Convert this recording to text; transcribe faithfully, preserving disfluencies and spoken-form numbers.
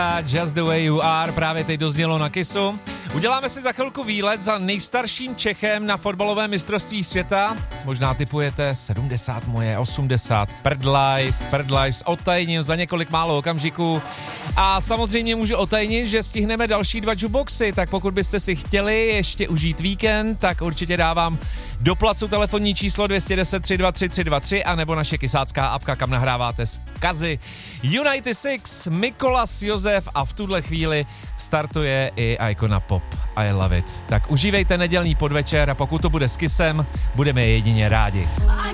Just the way you are právě teď doznělo na Kissu. Uděláme si za chvilku výlet za nejstarším Čechem na fotbalovém mistrovství světa. Možná tipujete sedmdesát moje, osmdesát, Prdlajs, Prdlajs, otajním za několik málo okamžiků. A samozřejmě můžu otajnit, že stihneme další dva jukeboxy, tak pokud byste si chtěli ještě užít víkend, tak určitě dávám do placu telefonní číslo dvě deset tři dva tři tři dva tři a nebo naše kysácká apka, kam nahráváte zkazy. United Six, Mikolas Josef a v tuhle chvíli startuje i Icona Pop. I love it. Tak užívejte nedělní podvečer a pokud to bude s Kissem, budeme jedině rádi.